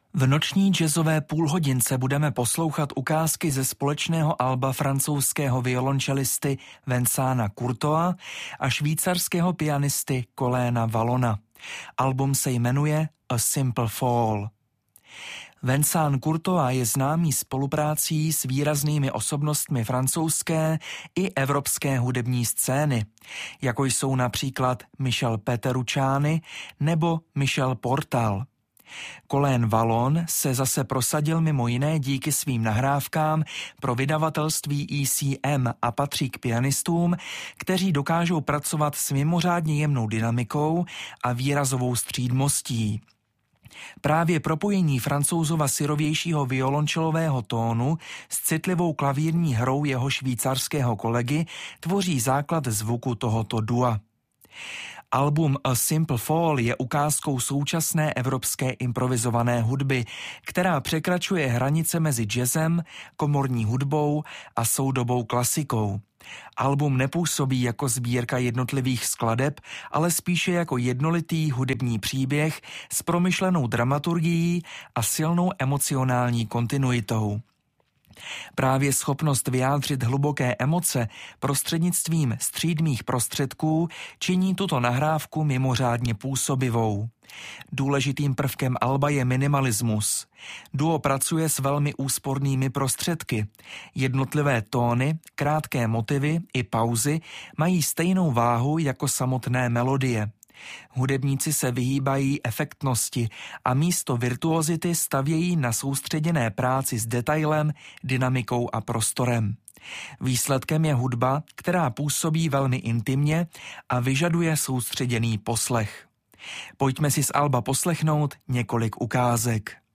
V noční jazzové půlhodince budeme poslouchat ukázky ze společného alba francouzského violončelisty Vincenta Courtoise a švýcarského pianisty Coléna Wallona. Album se jmenuje A Simple Fall. Vincent Courtoise je známý spoluprácí s výraznými osobnostmi francouzské i evropské hudební scény, jako jsou například Michel Petrucciani nebo Michel Portal. Colén Wallon se zase prosadil mimo jiné díky svým nahrávkám pro vydavatelství ECM a patří k pianistům, kteří dokážou pracovat s mimořádně jemnou dynamikou a výrazovou střídmostí. Právě propojení Francouzova syrovějšího violončelového tónu s citlivou klavírní hrou jeho švýcarského kolegy tvoří základ zvuku tohoto dua. Album A Simple Fall je ukázkou současné evropské improvizované hudby, která překračuje hranice mezi jazzem, komorní hudbou a soudobou klasikou. Album nepůsobí jako sbírka jednotlivých skladeb, ale spíše jako jednolitý hudební příběh s promyšlenou dramaturgií a silnou emocionální kontinuitou. Právě schopnost vyjádřit hluboké emoce prostřednictvím střídmých prostředků činí tuto nahrávku mimořádně působivou. Důležitým prvkem alba je minimalismus. Duo pracuje s velmi úspornými prostředky. Jednotlivé tóny, krátké motivy i pauzy mají stejnou váhu jako samotné melodie. Hudebníci se vyhýbají efektnosti a místo virtuozity stavějí na soustředěné práci s detailem, dynamikou a prostorem. Výsledkem je hudba, která působí velmi intimně a vyžaduje soustředěný poslech. Pojďme si z alba poslechnout několik ukázek.